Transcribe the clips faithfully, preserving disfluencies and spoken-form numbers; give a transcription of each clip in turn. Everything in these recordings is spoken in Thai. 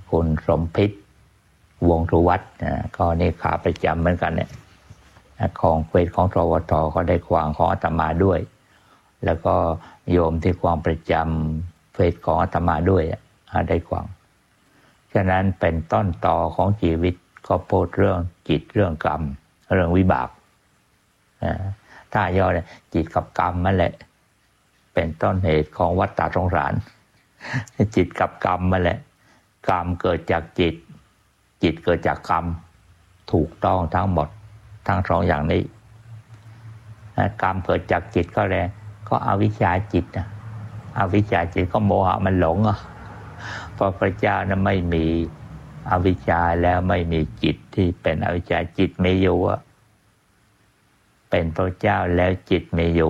คุณสมพิษวงสุวัฒน์ก็นี่ขาประจำเหมือนกันเนี่ยของเฟซของสวทก็ได้ขวางของอาตมาด้วยแล้วก็โยมที่ขวางประจำเฟซของอาตมาด้วยได้ขวางฉะนั้นเป็นต้นตอของชีวิตก็พูดเรื่องจิตเรื่องกรรมเรื่องวิบากถ้าย่อเนี่ยจิตกับกรรมนั่นแหละเป็นต้นเหตุของวัฏฏะสงสารจิตกับกรรมนั่นแหละกรรมเกิดจากจิตจิตเกิดจากกรรมถูกต้องทั้งหมดทั้งสองอย่างนี้กรรมเกิดจากจิตก็แรงก็อวิชชาจิตนะอวิชชาจิตก็โมหะมันหลงอ่ะพระพุทธเจ้านั้นไม่มีอวิชชาแล้วไม่มีจิตที่เป็นอวิชชาจิตไม่อยู่อ่ะเป็นพระเจ้าแล้วจิตไม่อยู่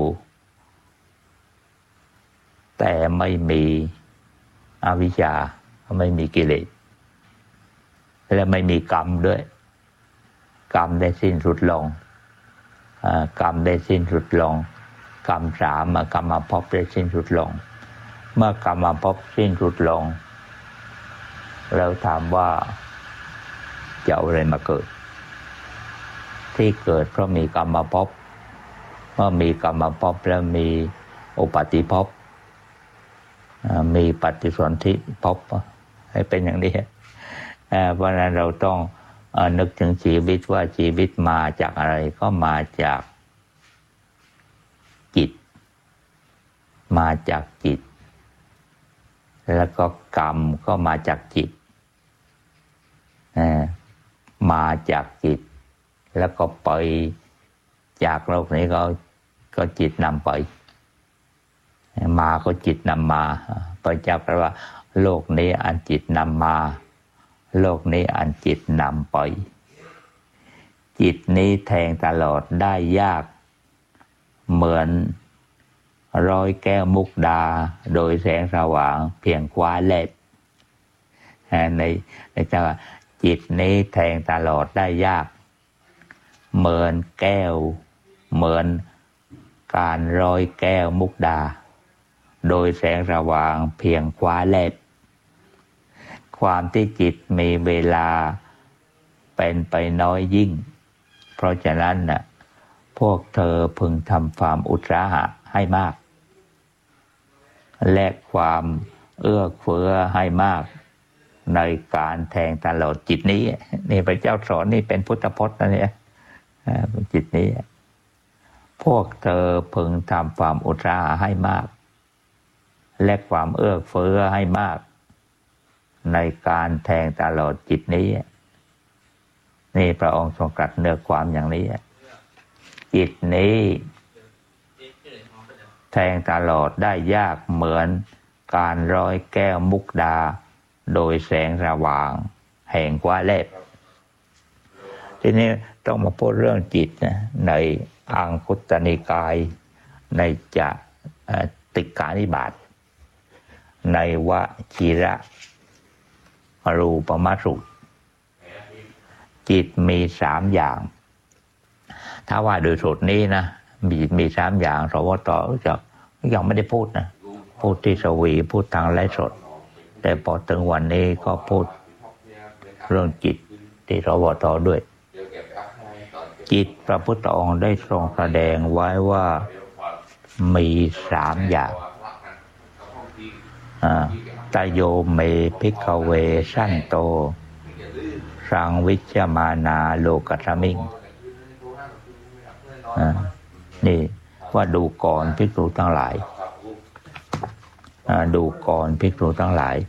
แต่ไม่มีอวิชชาไม่มีกิเลสและไม่มีกรรมด้วยกรรมได้สิ้นสุดลงกรรมได้สิ้นสุดลงกรรมสามกรรมภพได้สิ้นสุดลงเมื่อกรรมภพสิ้นสุดลงแล้วถามว่าจะเอาอะไรมาเกิดที่เกิดเพราะมีกรรมภพเมื่อมีกรรมภพแล้วมีอุปาติภพมีปฏิสนธิภพให้เป็นอย่างนี้เพราะนั้นเราต้องนึกถึงชีวิตว่าชีวิตมาจากอะไรก็มาจากจิตมาจากจิตแล้วก็กรรมก็มาจากจิตมาจากจิตแล้วก็ไปจากโลกนี้ก็ก็จิตนำไปมาก็จิตนำมาไปจากแปลว่าโลกนี้อันจิตนำมาโลกนี้อันจิตนำไปจิตนี้แทงตลอดได้ยากเหมือนร้อยแก้วมุกดาโดยแสงสว่างเพียงคว้าเล็บในในจะจิตนี้แทงตลอดได้ยากเหมือนแก้วเหมือนการร้อยแก้วมุกดาโดยแสงสว่างเพียงคว้าเล็บความที่จิตมีเวลาเป็นไปน้อยยิ่งเพราะฉะนั้นน่ะพวกเธอพึงทำความอุตสาหะให้มากและความเอื้อเฟื้อให้มากในการแทงตลอดจิตนี้นี่พระเจ้าสอนนี่เป็นพุทธพจน์นะเนี่ยจิตนี้พวกเธอพึงทำความอุตสาหะให้มากและความเอื้อเฟื้อให้มากในการแทงตลอดจิตนี้นี่พระองค์ทรงตรัสเนื้อความอย่างนี้จิตนี้แทงตลอดได้ยากเหมือนการร้อยแก้วมุกดาโดยแสงสว่างแห่งคว้าเล็บทีนี้ต้องมาพูดเรื่องจิตนะในอังคุตตนิกายในจะติกานิบาตในวชิระรูปมัสสุจิตมีสามอย่างถ้าว่าโดยสูตรนี้นะมีมีสามอย่างสวทจะยังไม่ได้พูดนะพูดที่สวีพูดทางไร้สดแต่พอถึงวันนี้ก็พูดเรื่องจิตที่สวทด้วยจิตพระพุทธองค์ได้ทรงแสดงไว้ว่ามีสามอย่างตโยเมภิกขเวสันโตสังวิชมานาโลกัสสมิงนี่ว่าดูก่อนภิกษุทั้งหลายดูก่อนภิกษุทั้งหลาย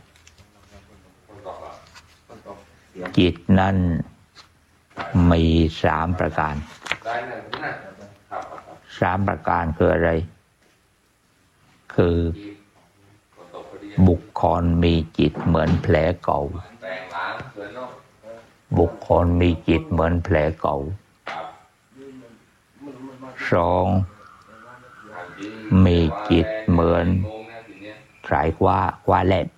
จิตนั้นมีสามประการสามประการคืออะไรคือบุคคลมีจิตเหมือนแผลเก่าบุคคลมีจิตเหมือนแผลเก่าสองมีจิตเหมือนสายคว้าคว้าเล็บ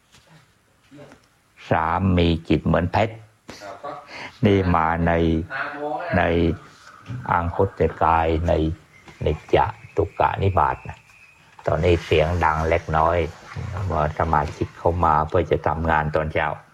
สามมีจิตเหมือนเพชรนี่มาในในอังคุตตนิกายในในจะตุกะนิบาตนะตอนนี้เสียงดังเล็กน้อยว่าสมาชิกเข้ามาเพื่อจะทำงานตอนเช้า